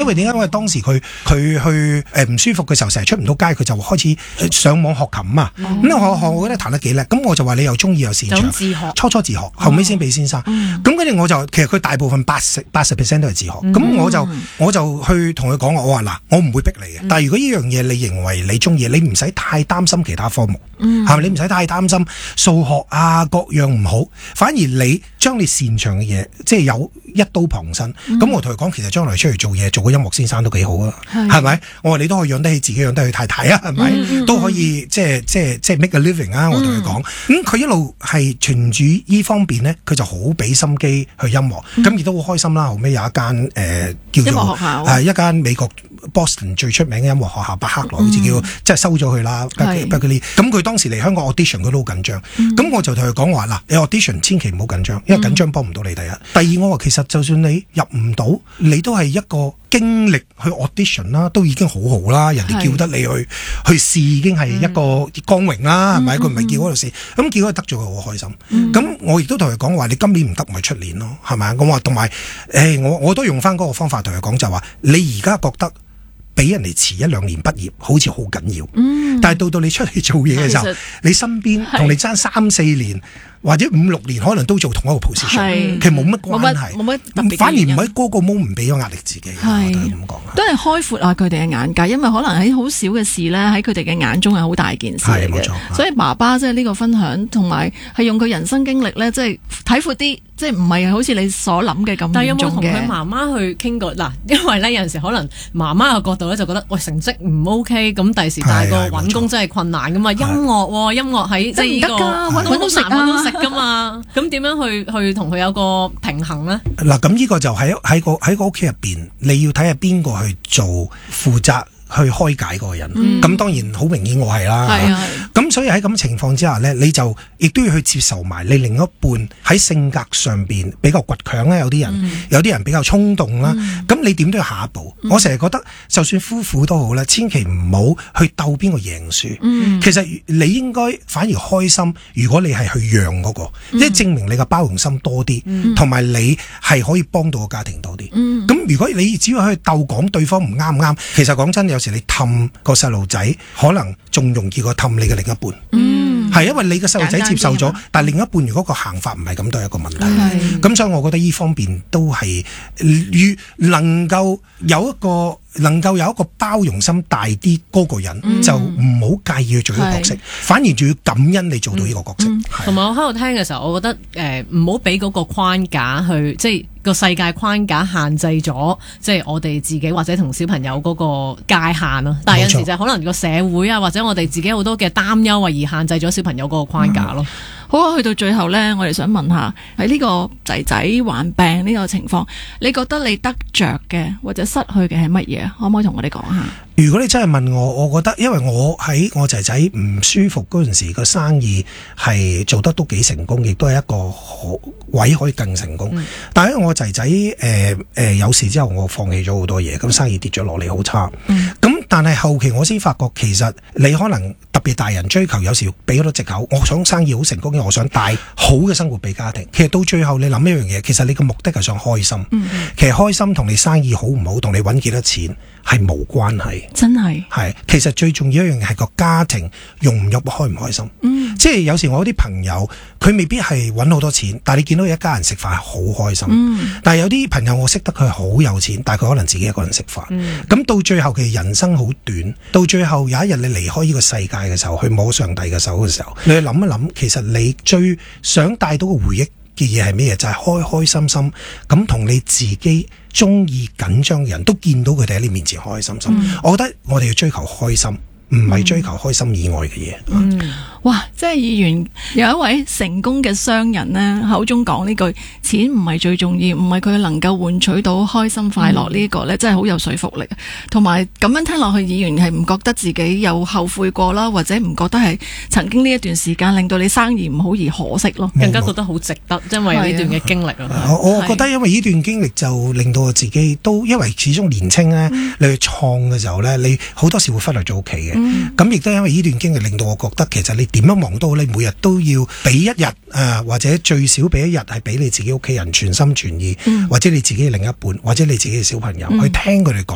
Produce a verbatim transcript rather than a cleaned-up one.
為點解？因為當時佢佢去誒唔舒服嘅時候，成日出唔到街，佢就開始上網學琴啊。咁我學我覺得彈得幾叻，咁我就話你又中意又擅長， 自學初初自學，後尾先俾先生。咁跟住我就其實佢大部分八十八十 percent 都係自學。咁、嗯、我就我就去同佢講我話嗱，我唔會逼你嘅。嗯、但係如果呢樣嘢你認為你中意，你唔使太擔心其他科目，係咪、嗯？你唔使太擔心數學啊各樣唔好，反而你將你擅長嘅嘢，即係有一刀傍身。咁、嗯、我同佢講，其實將來出嚟做嘢，做個音樂先生都幾好啊，係咪？我話你都可以養得起自己，養得起太太啊，係咪？嗯、都可以即係即係即係 make a living 啊！我同佢講，咁佢、嗯、一路係循住依方面咧，佢就好俾心機去音樂，咁亦、嗯、都好開心啦。後尾有一間誒、呃、叫做誒、呃、一間美國 Boston 最出名嘅音樂學校伯克萊，好似、嗯、叫即係收咗佢啦。Berklee 咁佢當時嚟香港 audition 佢都好緊張，咁、嗯、我就同佢講話嗱，你 audition 千祈唔好緊張，因為緊張幫唔到你第一。第二我話其實就算你入唔到，你都係一個經歷去 audition 啦，都已經好好啦。人哋叫得你去是去試已經係一個光榮啦，係咪、嗯？佢唔係叫嗰度試，咁結果得咗佢好開心。咁、嗯、我亦都同佢講話，你今年唔得咪出年咯，係咪？我話同埋誒，我我都用翻嗰個方法同佢講，就話你而家覺得俾人哋遲一兩年畢業好似好緊要，嗯、但係到到你出去做嘢嘅時候，實你身邊同你爭三四年或者五六年，可能都做同一個 position， 其實冇乜關係，冇乜特別，反而唔喺嗰個 moment 俾咗壓力自己，是我都係咁講。 都係開闊下佢哋嘅眼界，因為可能喺好少嘅事咧，喺佢哋嘅眼中係好大件事嚟嘅。所以爸爸即係呢個分享，同埋係用佢人生經歷咧，即係睇闊啲，即係唔係好似你所諗嘅咁嚴重嘅。 但係有冇同佢媽媽去傾過？嗱，因為咧有陣時可能媽媽嘅角度咧就覺得，喂，成績唔 OK， 咁第時大個揾工真係困難噶嘛。音樂音樂喺即係呢個揾到食揾到食噶嘛。咁點樣去去同佢有個平衡咧？ 嗱，咁呢個就喺喺個喺個屋企入邊，你要睇下邊個去做負責去開解嗰個人。咁、嗯、當然好明顯我係啦。咁所以喺咁情況之下呢，你就亦都要去接受埋你另一半喺性格上邊比較倔強啦，有啲人，嗯、有啲人比較衝動啦。咁、嗯、你點都要下一步。嗯、我成日覺得，就算夫婦都好啦，千祈唔好去鬥邊個贏輸。嗯、其實你應該反而開心，如果你係去讓嗰、那個，即係、嗯、證明你嘅包容心多啲，同埋、嗯、你係可以幫到個家庭多啲。咁、嗯、如果你只要去鬥講對方唔啱唔啱，其實講真，有時你氹個細路仔，可能仲容易過氹你嘅另一半。嗯，係因為你嘅細路仔接受咗，但係另一半如果個行法唔係咁，都係一個問題。咁、嗯、所以我覺得呢方面都係越能夠有一個。能夠有一個包容心大啲嗰個人，嗯、就唔好介意去做呢個角色，是反而仲要感恩你做到呢個角色。 同埋、嗯嗯、是我喺度聽嘅時候，我覺得誒唔好俾嗰個框架去，即係個世界框架限制咗，即係我哋自己或者同小朋友嗰個界限咯。但係有時就可能個社會啊，或者我哋自己好多嘅擔憂啊，而限制咗小朋友嗰個框架咯。嗯、 好啊，去到最後呢，我哋想問下喺呢個仔仔患病呢個情況，你覺得你得着嘅或者失去嘅係乜嘢？可唔可以同我哋講下？ 如果你真係問我，我覺得因為我喺我仔仔唔舒服嗰陣時，個生意係做得都幾成功，亦都係一個好位可以更成功。嗯、但係我仔仔誒誒有事之後，我放棄咗好多嘢，咁生意跌咗落嚟好差。咁、嗯、但係後期我先發覺，其實你可能特別大人追求，有時俾好多藉口。我想生意好成功，因為我想帶好嘅生活俾家庭。其實到最後你諗一樣嘢，其實你嘅目的係想開心。嗯、其實開心同你生意好唔好，同你揾幾多錢係冇關係。 真係係，其實最重要一樣嘢係個家庭融唔入，開唔開心。嗯，即係有時我啲朋友佢未必係揾好多錢，但係你見到一家人食飯係好開心。嗯，但係有啲朋友我識得佢係好有錢，但係佢可能自己一個人食飯。嗯，咁到最後其實人生好短，到最後有一日你離開呢個世界嘅時候，去摸上帝嘅手嘅時候，你去諗一諗，其實你最想帶到嘅回憶嘅嘢係咩嘢？就係、是、開開心心咁同你自己中意緊張嘅人都見到佢哋喺你面前開開心心。嗯、我覺得我哋要追求開心，唔係追求開心以外嘅嘢。 嗯嗯、哇！即係議員有一位成功嘅商人呢，口中講呢句錢唔係最重要，唔係佢能夠換取到開心快樂呢個呢，真係好有說服力。同埋咁樣聽落去，議員係唔覺得自己有後悔過啦，或者唔覺得係曾經呢一段時間令到你生意唔好而可惜咯， 更加覺得好值得，因為呢段嘅經歷啊。 我我覺得因為呢段經歷就令到我自己都，因為始終年青呢，嗯、你去創嘅時候呢，你好多時會忽略咗屋企嘅。咁亦都因為呢段經歷令到我覺得，其實你點樣忙都好，你每日都要俾一日誒、呃，或者最少俾一日係俾你自己屋企人全心全意，嗯、或者你自己嘅另一半，或者你自己嘅小朋友、嗯、去聽佢哋講